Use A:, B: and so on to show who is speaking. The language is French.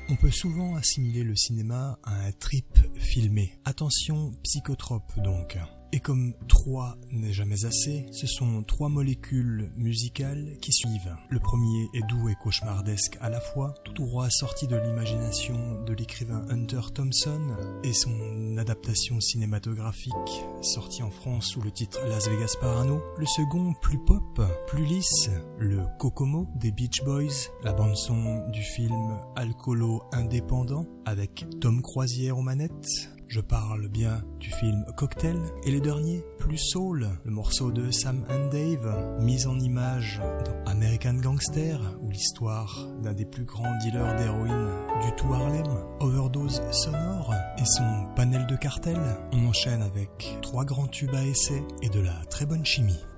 A: On peut souvent assimiler le cinéma à un trip filmé. Attention, psychotrope donc. Et comme 3 n'est jamais assez, ce sont 3 molécules musicales qui suivent. Le premier est doux et cauchemardesque à la fois, tout droit sorti de l'imagination de l'écrivain Hunter Thompson et son adaptation cinématographique sortie en France sous le titre Las Vegas Parano. Le second, plus pop, plus lisse, le Kokomo des Beach Boys, la bande-son du film Alcoolo Indépendant avec Tom Croisière aux manettes. Je parle bien du film Cocktail. Et le dernier, plus soul, le morceau de Sam and Dave, mis en image dans American Gangster, ou l'histoire d'un des plus grands dealers d'héroïne du tout Harlem, overdose sonore et son panel de cartel. On enchaîne avec 3 grands tubes à essai et de la très bonne chimie.